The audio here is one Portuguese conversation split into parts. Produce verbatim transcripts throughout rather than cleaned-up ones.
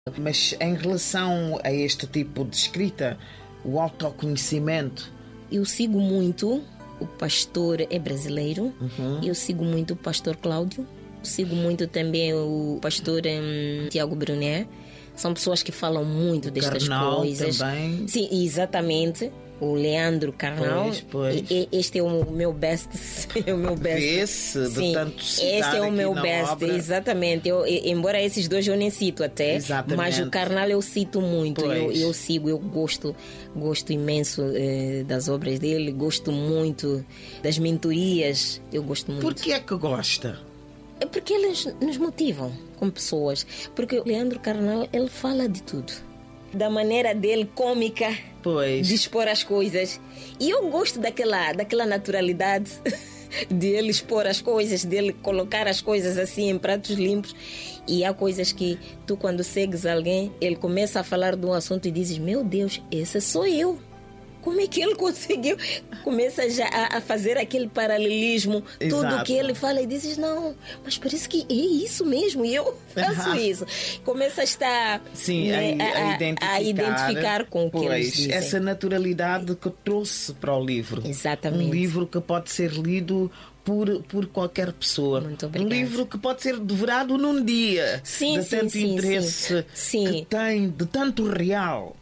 Mas em relação a este tipo de escrita, o autoconhecimento... Eu sigo muito, o pastor é brasileiro, uhum. eu sigo muito o pastor Cláudio, sigo muito também o pastor um, Tiago Brunet. São pessoas que falam muito destas Carnal coisas. Também. Sim, exatamente. O Leandro Carnal. Pois, pois. E, este é o meu best. É o meu best. Vê-se de Sim, tanto citar este é o meu na best, obra. Exatamente. Eu, embora esses dois eu nem cito até, Exatamente. mas o Carnal eu cito muito. Eu, Pois. eu sigo, eu gosto, gosto imenso eh, das obras dele, gosto muito das mentorias. Eu gosto muito. Por que é que gosta? É porque eles nos motivam como pessoas. Porque o Leandro Carnal, ele fala de tudo. Da maneira dele, cômica, Pois. de expor as coisas. E eu gosto daquela, daquela naturalidade de ele expor as coisas, dele colocar as coisas assim em pratos limpos. E há coisas que tu, quando segues alguém, ele começa a falar de um assunto e dizes: meu Deus, esse sou eu. Como é que ele conseguiu? Começa já a, a fazer aquele paralelismo. Exato. Tudo que ele fala e dizes: não, mas parece que é isso mesmo. E eu faço Uhum. isso. Começa a estar Sim, né, a, a, a, identificar, a identificar com o que pois, eles dizem. essa naturalidade que trouxe para o livro. Exatamente. Um livro que pode ser lido por, por qualquer pessoa. Muito Um obrigada. livro que pode ser devorado num dia. Sim, de sim, tanto sim, interesse sim. que tem, de tanto real.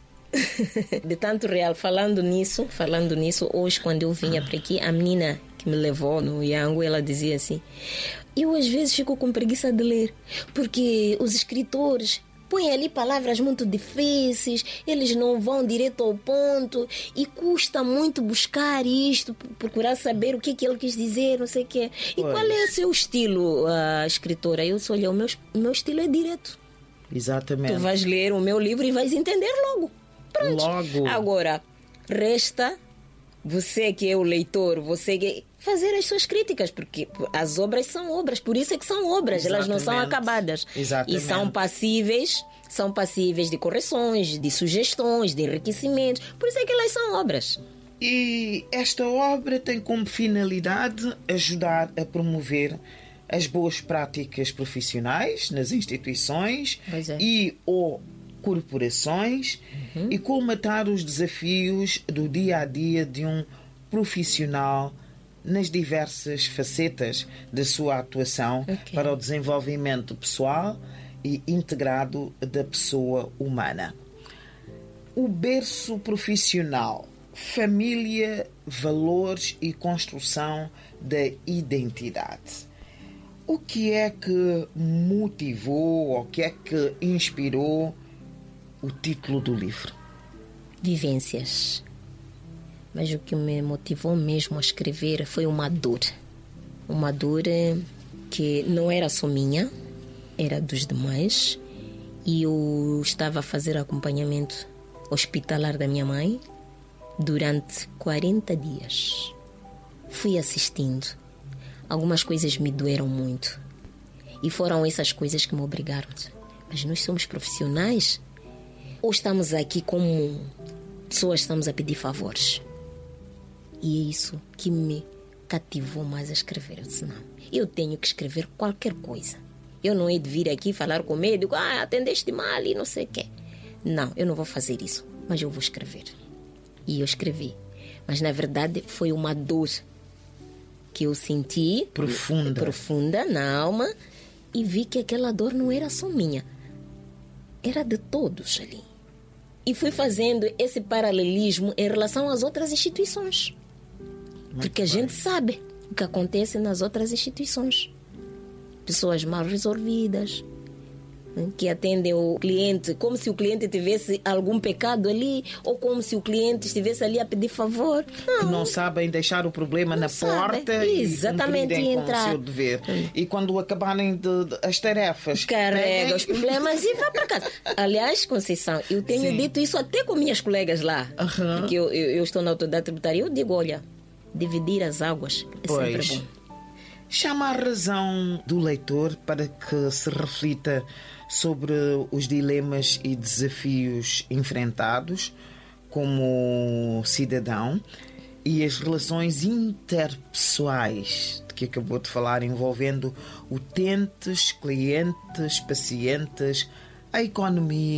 De tanto real. Falando nisso, falando nisso, hoje quando eu vinha para aqui, a menina que me levou no Yango, ela dizia assim: eu às vezes fico com preguiça de ler, porque os escritores põem ali palavras muito difíceis, eles não vão direto ao ponto e custa muito buscar isto, procurar saber o que, que ele quis dizer, não sei o quê. E Pois. qual é o seu estilo, uh, escritora? Eu sou, olha, o meu, o meu estilo é direto. Exatamente. Tu vais ler o meu livro e vais entender logo. Pronto. Logo. Agora, resta você que é o leitor, você que fazer as suas críticas, porque as obras são obras, por isso é que são obras, elas não são Exatamente. acabadas. Exatamente. E são passíveis, são passíveis de correções, de sugestões, de enriquecimentos, por isso é que elas são obras. E esta obra tem como finalidade ajudar a promover as boas práticas profissionais nas instituições Pois é. e ou corporações Uhum. e colmatar os desafios do dia a dia de um profissional nas diversas facetas da sua atuação Ok. para o desenvolvimento pessoal e integrado da pessoa humana. O berço profissional, família, valores e construção da identidade. O que é que motivou, ou o que é que inspirou o título do livro? Vivências. Mas o que me motivou mesmo a escrever foi uma dor. Uma dor que não era só minha, era dos demais. E eu estava a fazer acompanhamento hospitalar da minha mãe durante quarenta dias. Fui assistindo. Algumas coisas me doeram muito. E foram essas coisas que me obrigaram. Mas nós somos profissionais? Ou estamos aqui como pessoas, estamos a pedir favores? E é isso que me cativou mais a escrever. Eu disse: não, eu tenho que escrever qualquer coisa. Eu não hei de vir aqui falar com o médico: ah, atendeste mal e não sei o quê. Não, eu não vou fazer isso, mas eu vou escrever. E eu escrevi. Mas na verdade foi uma dor que eu senti Profunda. profunda na alma, e vi que aquela dor não era só minha, era de todos ali. E fui fazendo esse paralelismo em relação às outras instituições. Muito Porque a bem. gente sabe o que acontece nas outras instituições. Pessoas mal resolvidas, que atendem o cliente como se o cliente tivesse algum pecado ali, ou como se o cliente estivesse ali a pedir favor. Que não sabem deixar o problema Não na sabem. porta Exatamente, e cumprirem e com entrar. o seu dever. E quando acabarem de, de, as tarefas, Carrega peguem- os problemas e vai para casa. Aliás, Conceição, eu tenho Sim. dito isso até com minhas colegas lá. Aham. Porque eu, eu, eu estou na autoridade tributária. Eu digo: olha, dividir as águas é Pois. sempre bom. Chama a razão do leitor para que se reflita sobre os dilemas e desafios enfrentados como cidadão e as relações interpessoais de que acabou de falar, envolvendo utentes, clientes, pacientes, a economia